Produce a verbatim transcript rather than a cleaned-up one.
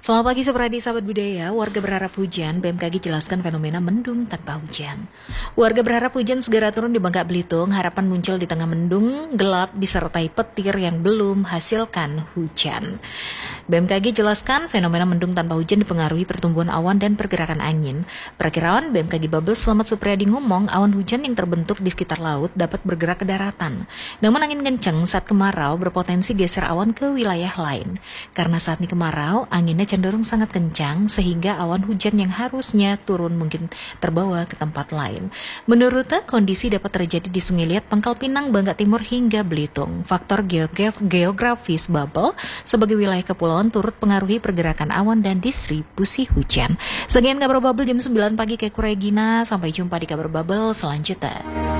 Selamat pagi Supradi sahabat budaya. Warga berharap hujan, B M K G jelaskan fenomena mendung tanpa hujan. Warga berharap hujan segera turun di Bangka Belitung. Harapan muncul di tengah mendung gelap disertai petir yang belum hasilkan hujan. B M K G jelaskan fenomena mendung tanpa hujan dipengaruhi pertumbuhan awan dan pergerakan angin. Perakiraan B M K G Babel Selamat Supriyadi ngomong awan hujan yang terbentuk di sekitar laut dapat bergerak ke daratan. Namun angin kencang saat kemarau berpotensi geser awan ke wilayah lain. Karena saat ini kemarau, anginnya cenderung sangat kencang sehingga awan hujan yang harusnya turun mungkin terbawa ke tempat lain. Menurutnya, kondisi dapat terjadi di Sungai Liat, Pangkal Pinang, Bangka Timur hingga Belitung. Faktor geograf- geografis Babel sebagai wilayah kepulauan turut pengaruhi pergerakan awan dan distribusi hujan. Sekian kabar Babel jam sembilan pagi, Keku Regina. Sampai jumpa di kabar Babel selanjutnya.